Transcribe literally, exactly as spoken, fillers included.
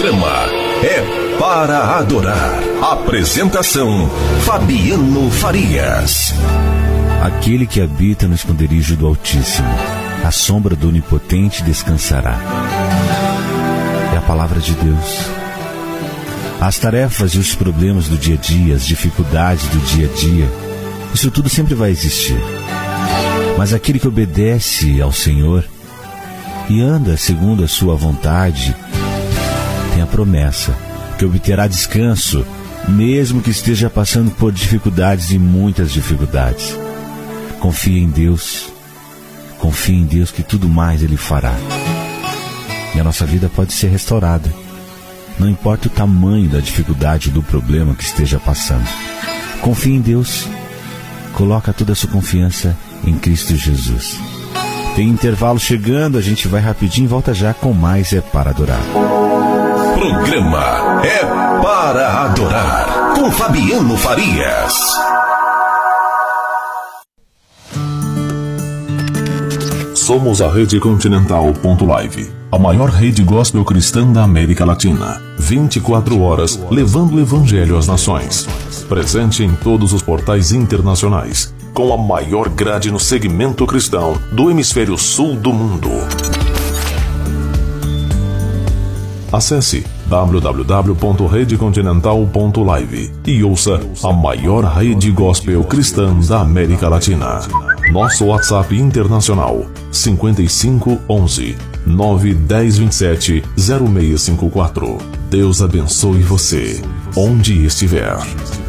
programa é para adorar. Apresentação: Fabiano Farias. Aquele que habita no esconderijo do Altíssimo, à sombra do Onipotente descansará. É a palavra de Deus. As tarefas e os problemas do dia a dia, as dificuldades do dia a dia, isso tudo sempre vai existir. Mas aquele que obedece ao Senhor e anda segundo a sua vontade, tem a promessa que obterá descanso, mesmo que esteja passando por dificuldades e muitas dificuldades. Confie em Deus, confie em Deus que tudo mais Ele fará. E a nossa vida pode ser restaurada, não importa o tamanho da dificuldade do problema que esteja passando. Confie em Deus, coloca toda a sua confiança em Cristo Jesus. Tem intervalo chegando, a gente vai rapidinho e volta já com mais É Para Adorar. Programa É Para Adorar, com Fabiano Farias. Somos a Rede Continental ponto live, a maior rede gospel cristã da América Latina. vinte e quatro horas levando o Evangelho às nações. Presente em todos os portais internacionais, com a maior grade no segmento cristão do hemisfério sul do mundo. Acesse w w w ponto rede continental ponto live e ouça a maior rede gospel cristã da América Latina. Nosso WhatsApp internacional cinquenta e cinco onze nove dez vinte e sete zero seis cinco quatro. Deus abençoe você, onde estiver.